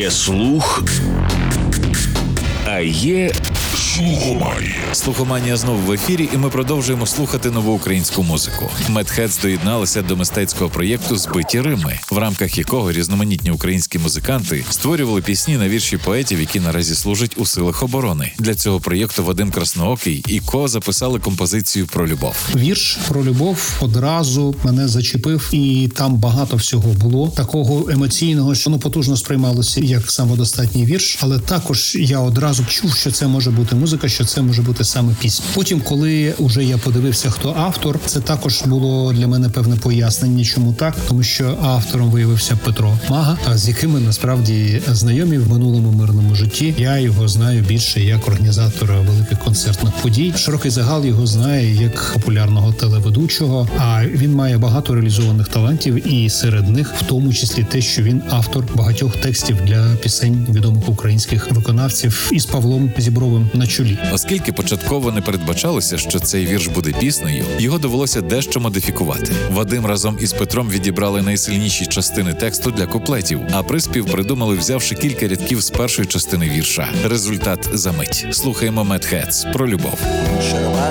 Є слух, а є слухоманія. Слухоманія знову в ефірі, і ми продовжуємо слухати нову українську музику. Медхедс доєдналися до мистецького проєкту «Збиті Рими», в рамках якого різноманітні українські музиканти створювали пісні на вірші поетів, які наразі служать у силах оборони. Для цього проєкту Вадим Красноокий і Ко записали композицію «Про любов». Вірш «Про любов» одразу мене зачепив, і там багато всього було такого емоційного, що воно потужно сприймалося як самодостатній вірш, але також я одразу чув, що це може бути музика, що це може бути саме пісня. Потім, коли вже я подивився, хто автор, це також було для мене певне пояснення, чому так, тому що автором виявився Петро Мага, з яким ми насправді знайомі в минулому мирному житті. Я його знаю більше як організатора великих концертних подій. Широкий загал його знає як популярного телеведучого, а він має багато реалізованих талантів, і серед них в тому числі те, що він автор багатьох текстів для пісень відомих українських виконавців із Павлом Зібровим на чолі. Оскільки початково не передбачалося, що цей вірш буде піснею, його довелося дещо модифікувати. Вадим разом із Петром відібрали найсильніші частини тексту для куплетів, а приспів придумали, взявши кілька рядків з першої частини вірша. Результат за мить. Слухаємо Медхедс «Про любов».